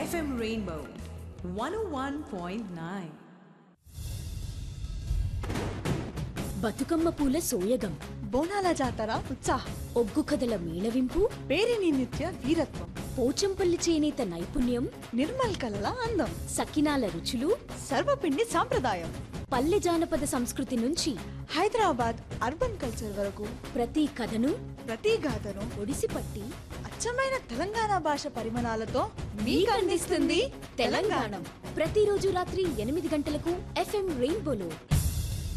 FM Rainbow 101.9. Bathukamma పూల సోయగం, బోనాల జాతర ఉత్సాహం, ఒగ్గు కథల మేళవింపు, పేరిని నిత్య వీరత్వం, పోచంపల్లి చేనేత నైపుణ్యం, నిర్మల్ కలల అందం, సకినాల రుచులు, సర్వపిండి సాంప్రదాయం, పల్లె జానపద సంస్కృతి నుంచి హైదరాబాద్ అర్బన్ కల్చర్ వరకు ప్రతి కథను, ప్రతి గాథను ఒడిసిపట్టి అచ్చమైన తెలంగాణ భాష పరిమాణాలతో మీకు అందిస్తుంది తెలంగాణ. ప్రతిరోజు రాత్రి 8 గంటలకు FM రెయిన్బోలో.